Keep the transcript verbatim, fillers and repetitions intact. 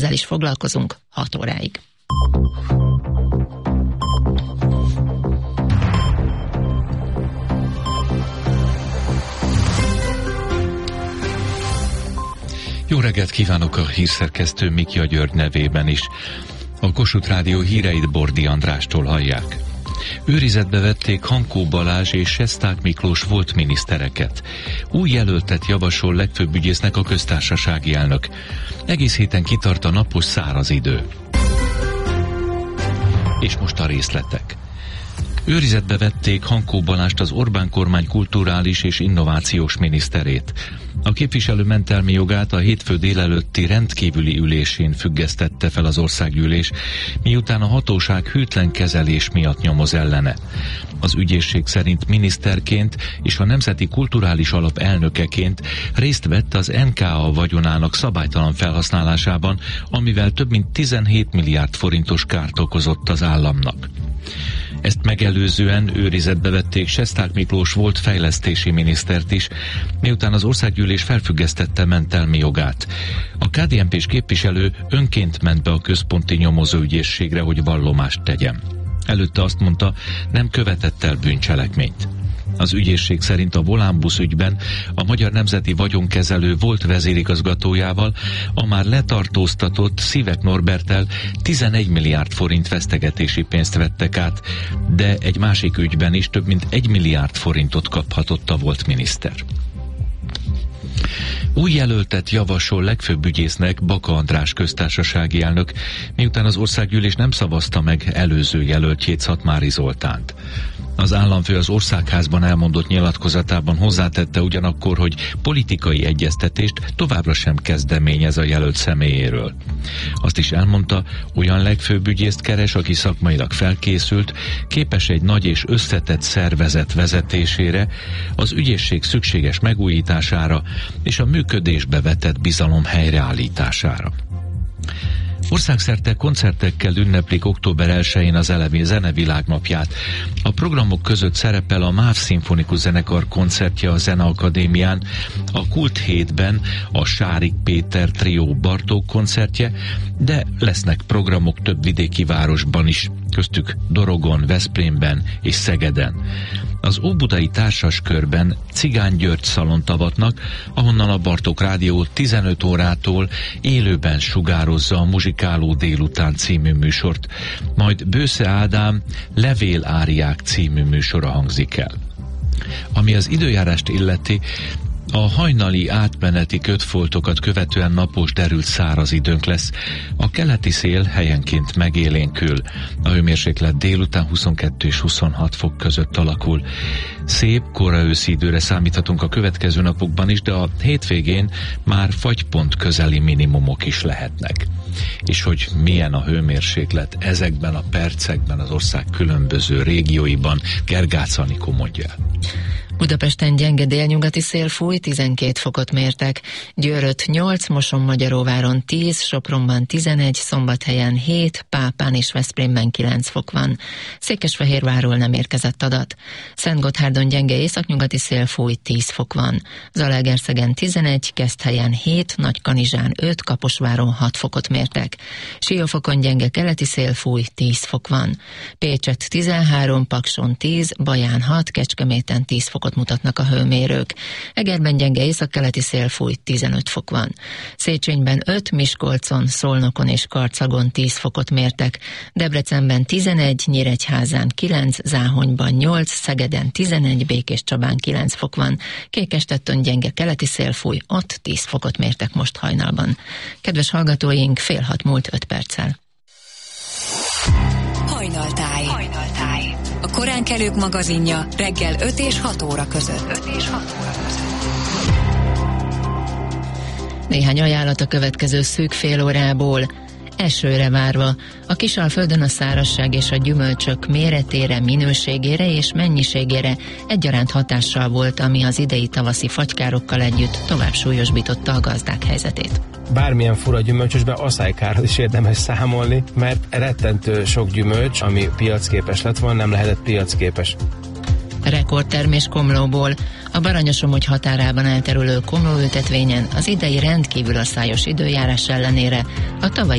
Ezzel is foglalkozunk hat óráig. Jó reggelt kívánok a hírszerkesztő Mikja György nevében is. A Kossuth Rádió híreit Bordi Andrástól hallják. Őrizetbe vették Hankó Balázs és Sesták Miklós volt minisztereket. Új jelöltet javasol legfőbb ügyésznek a köztársasági elnök. Egész héten kitart a napos száraz idő. És most a részletek. Őrizetbe vették Hankó Balást, az Orbán kormány kulturális és innovációs miniszterét. A képviselő mentelmi jogát a hétfő délelőtti rendkívüli ülésén függesztette fel az országgyűlés, miután a hatóság hűtlen kezelés miatt nyomoz ellene. Az ügyészség szerint miniszterként és a Nemzeti Kulturális Alap elnökeként részt vett az en ká á vagyonának szabálytalan felhasználásában, amivel több mint tizenhét milliárd forintos kárt okozott az államnak. Ezt megelőzően őrizetbe vették Sesták Miklós volt fejlesztési minisztert is, miután az országgyűlés felfüggesztette mentelmi jogát. A ká dé en pés képviselő önként ment be a központi nyomozóügyészségre, hogy vallomást tegyen. Előtte azt mondta, nem követett el bűncselekményt. Az ügyészség szerint a Volánbusz ügyben a Magyar Nemzeti Vagyonkezelő volt vezérigazgatójával, a már letartóztatott Szivek Norberttel tizenegy milliárd forint vesztegetési pénzt vettek át, de egy másik ügyben is több mint egy milliárd forintot kaphatott a volt miniszter. Új jelöltet javasol legfőbb ügyésznek Baka András köztársasági elnök, miután az országgyűlés nem szavazta meg előző jelöltjét, Szatmári Zoltánt. Az államfő az Országházban elmondott nyilatkozatában hozzátette ugyanakkor, hogy politikai egyeztetést továbbra sem kezdeményez a jelölt személyéről. Azt is elmondta, olyan legfőbb ügyészt keres, aki szakmailag felkészült, képes egy nagy és összetett szervezet vezetésére, az ügyészség szükséges megújítására és a működésbe vetett bizalom helyreállítására. Országszerte koncertekkel ünneplik október elsején az Elevi Zenevilágnapját. A programok között szerepel a MÁV Szimfonikus Zenekar koncertje a Zeneakadémián, a Kult hétben a Sárik Péter Trió Bartók koncertje, de lesznek programok több vidéki városban is, köztük Dorogon, Veszprémben és Szegeden. Az óbudai társaskörben Cigány György szalont avatnak, ahonnan a Bartók Rádió tizenöt órától élőben sugározza a Muzsikáló délután című műsort, majd Bősze Ádám Levél áriák című műsora hangzik el. Ami az időjárást illeti, a hajnali átmeneti kötfoltokat követően napos, derült száraz időnk lesz. A keleti szél helyenként megélénkül. A hőmérséklet délután huszonkettő és huszonhat fok között alakul. Szép, kora őszi időre számíthatunk a következő napokban is, de a hétvégén már fagypont közeli minimumok is lehetnek. És hogy milyen a hőmérséklet ezekben a percekben az ország különböző régióiban, Gergács Anikó mondja el. Budapesten gyenge délnyugati szél fúj, tizenkét fokot mértek. Győrött nyolc, Mosonmagyaróváron tíz, Sopronban tizenegy, Szombathelyen hét, Pápán és Veszprémben kilenc fok van. Székesfehérvárról nem érkezett adat. Szentgotthárdon gyenge északnyugati szél fúj, tíz fok van. Zalaegerszegen tizenegy, Keszthelyen hét, Nagykanizsán öt, Kaposváron hat fokot mértek. Siófokon gyenge keleti szél fúj, tíz fok van. Pécsett tizenhárom, Pakson tíz, Baján hat, Kecskeméten tíz fokot mutatnak a hőmérők. Egerben gyenge északkeleti szél fúj, tizenöt fok van. Széchenyben öt, Miskolcon, Szolnokon és Karcagon tíz fokot mértek. Debrecenben tizenegy, Nyíregyházán kilenc, Záhonyban nyolc, Szegeden tizenegy, Békéscsabán kilenc fok van. Kékestetton gyenge keleti szél fúj, ott tíz fokot mértek most hajnalban. Kedves hallgatóink, fél hat múlt öt perccel. Hajnaltáj. Hajnaltáj. A koránkelők magazinja reggel öt és hat óra között. öt és hat óra között. Néhány ajánlat a következő szűk fél órából. Esőre várva. A Kisalföldön a szárazság és a gyümölcsök méretére, minőségére és mennyiségére egyaránt hatással volt, ami az idei tavaszi fagykárokkal együtt tovább súlyosbította a gazdák helyzetét. Bármilyen fura gyümölcsösben aszálykárral is érdemes számolni, mert rettentő sok gyümölcs, ami piacképes lett volna, nem lehetett piacképes. Rekordtermés Komlóból. A Baranyosomogy határában elterülő komlóültetvényen az idei rendkívül asszályos időjárás ellenére a tavalyi